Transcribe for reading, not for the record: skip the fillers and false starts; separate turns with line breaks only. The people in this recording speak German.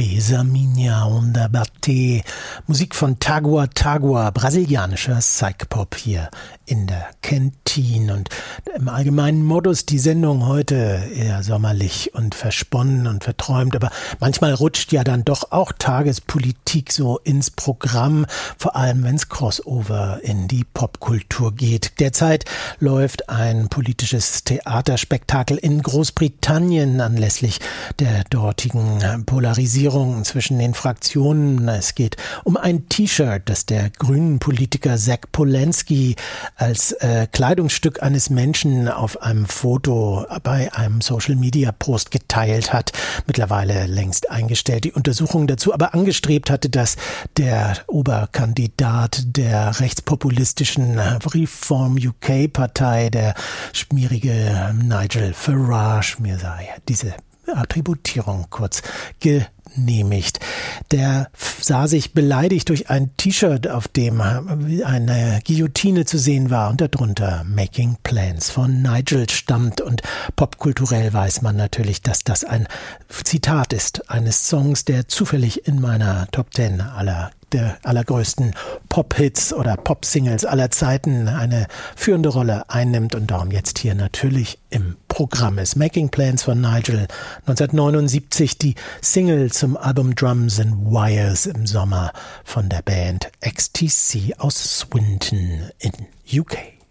Besa minha onda bate. Musik von Tagua Tagua, brasilianischer Psych-Pop hier in der Kantine. Und im allgemeinen Modus die Sendung heute eher sommerlich und versponnen und verträumt. Aber manchmal rutscht ja dann doch auch Tagespolitik so ins Programm, vor allem wenn es Crossover in die Popkultur geht. Derzeit läuft ein politisches Theaterspektakel in Großbritannien anlässlich der dortigen Polarisierung zwischen den Fraktionen. Es geht um ein T-Shirt, das der grünen Politiker Zach Polanski als Kleidungsstück eines Menschen auf einem Foto bei einem Social-Media-Post geteilt hat. Mittlerweile längst eingestellt. Die Untersuchung dazu aber angestrebt hatte, dass der Oberkandidat der rechtspopulistischen Reform UK-Partei, der schmierige Nigel Farage, mir sei diese Attributierung kurz genehmigt. Der sah sich beleidigt durch ein T-Shirt, auf dem eine Guillotine zu sehen war und darunter Making Plans von Nigel stammt. Und popkulturell weiß man natürlich, dass das ein Zitat ist eines Songs, der zufällig in meiner Top 10 der allergrößten Pop-Hits oder Pop-Singles aller Zeiten eine führende Rolle einnimmt und darum jetzt hier natürlich im Programm ist. Making Plans von Nigel, 1979 die Single zum Album Drums and Wires im Sommer von der Band XTC aus Swinton in UK.